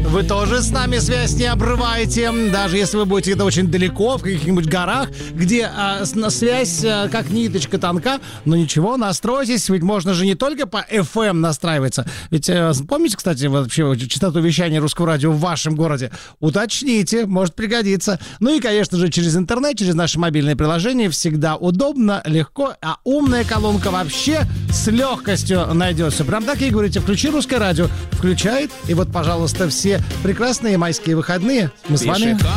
Вы тоже с нами связь не обрываете. Даже если вы будете где-то очень далеко, в каких-нибудь горах, где связь как ниточка тонка. Но ничего, настройтесь. Ведь можно же не только по FM настраиваться. Ведь помните, кстати, вообще частоту вещания русского радио в вашем городе? Уточните, может пригодиться. Ну и, конечно же, через интернет, через наше мобильное приложение всегда удобно, легко. А умная колонка вообще с легкостью найдется. Прям так и говорите, включи русское радио. Включает. И вот, пожалуйста, все прекрасные майские выходные. Мы с вами...